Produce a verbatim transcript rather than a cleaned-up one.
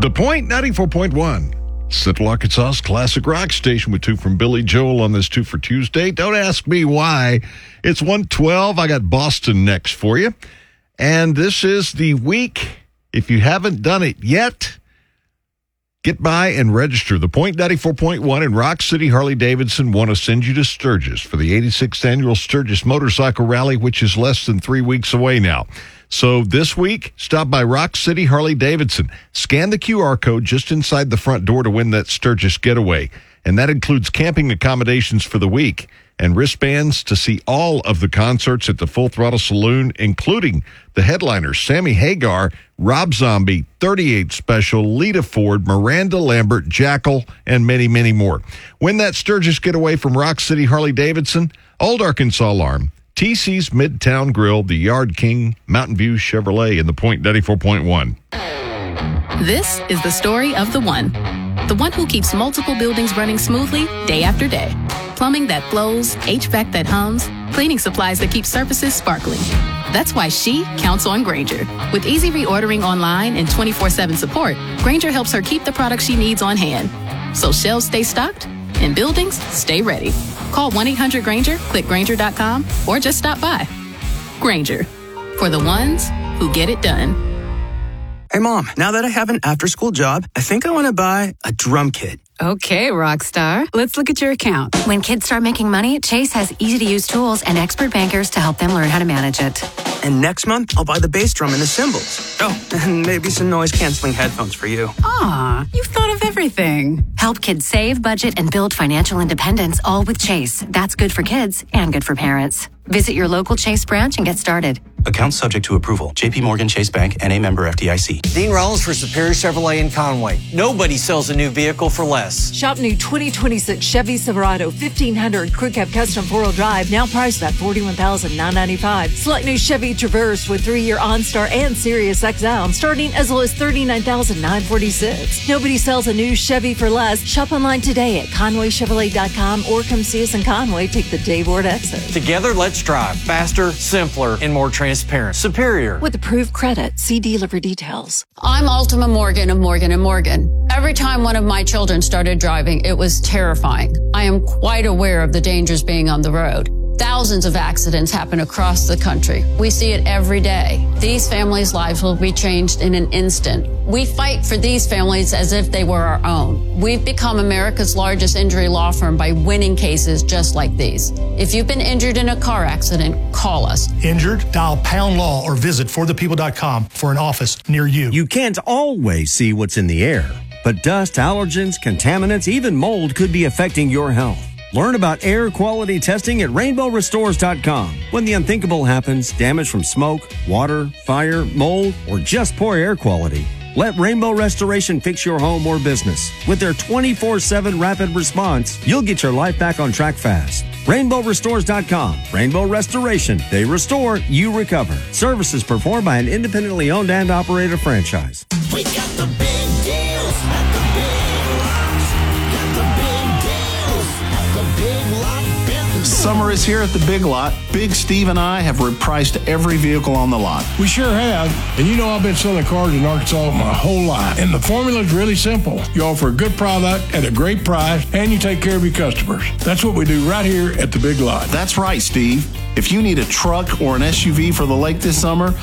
The Point ninety-four point one. Central Arkansas's classic rock station with two from Billy Joel on this Two for Tuesday. Don't ask me why. It's one twelve. I got Boston next for you. And this is the week. If you haven't done it yet, get by and register. The Point ninety-four point one and Rock City Harley-Davidson want to send you to Sturgis for the eighty-sixth Annual Sturgis Motorcycle Rally, which is less than three weeks away now. So this week, stop by Rock City Harley-Davidson. Scan the Q R code just inside the front door to win that Sturgis getaway. And that includes camping accommodations for the week and wristbands to see all of the concerts at the Full Throttle Saloon, including the headliners Sammy Hagar, Rob Zombie, thirty-eight Special, Lita Ford, Miranda Lambert, Jackal, and many, many more. Win that Sturgis getaway from Rock City Harley-Davidson, Old Arkansas Alarm, T C's Midtown Grill, the Yard King, Mountain View Chevrolet, and the Point ninety-four point one. This is the story of the one. The one who keeps multiple buildings running smoothly day after day. Plumbing that flows, H V A C that hums, cleaning supplies that keep surfaces sparkling. That's why she counts on Grainger. With easy reordering online and twenty-four seven support, Grainger helps her keep the products she needs on hand. So shelves stay stocked and buildings stay ready. Call one eight hundred Grainger, click Grainger dot com, or just stop by. Grainger, for the ones who get it done. Hey, Mom, now that I have an after-school job, I think I want to buy a drum kit. Okay, Rockstar. Let's look at your account. When kids start making money, Chase has easy-to-use tools and expert bankers to help them learn how to manage it. And next month, I'll buy the bass drum and the cymbals. Oh, and maybe some noise-canceling headphones for you. Aw, you've thought of everything. Help kids save, budget, and build financial independence, all with Chase. That's good for kids and good for parents. Visit your local Chase branch and get started. Account subject to approval. J P Morgan Chase Bank and a member F D I C. Dean Rollins for Superior Chevrolet in Conway. Nobody sells a new vehicle for less. Shop new twenty twenty-six Chevy Silverado fifteen hundred Crew Cab Custom four-wheel drive, now priced at forty-one thousand nine hundred ninety-five dollars. Select new Chevy Traverse with three-year OnStar and Sirius X M, starting as low as thirty-nine thousand nine hundred forty-six dollars. Nobody sells a new Chevy for less. Shop online today at Conway Chevrolet dot com or come see us in Conway. Take the Dayboard exit. Together, let's drive faster, simpler, and more transparent. Superior. With approved credit, see dealer for details. I'm Altima Morgan of Morgan and Morgan. Every time one of my children started driving, it was terrifying. I am quite aware of the dangers being on the road. Thousands of accidents happen across the country. We see it every day. These families' lives will be changed in an instant. We fight for these families as if they were our own. We've become America's largest injury law firm by winning cases just like these. If you've been injured in a car accident, call us. Injured? Dial Pound Law or visit for the people dot com for an office near you. You can't always see what's in the air, but dust, allergens, contaminants, even mold could be affecting your health. Learn about air quality testing at rainbow restores dot com. When the unthinkable happens, damage from smoke, water, fire, mold, or just poor air quality, let Rainbow Restoration fix your home or business. With their twenty-four seven rapid response, you'll get your life back on track fast. rainbow restores dot com. Rainbow Restoration. They restore, you recover. Services performed by an independently owned and operated franchise. We got the big deals at the Big Lots. Got the big deals at the Big Lot Business. Summer is here at the Big Lot. Big Steve and I have repriced every vehicle on the lot. We sure have. And you know I've been selling cars in Arkansas my whole life. And the formula is really simple. You offer a good product at a great price, and you take care of your customers. That's what we do right here at the Big Lot. That's right, Steve. If you need a truck or an S U V for the lake this summer,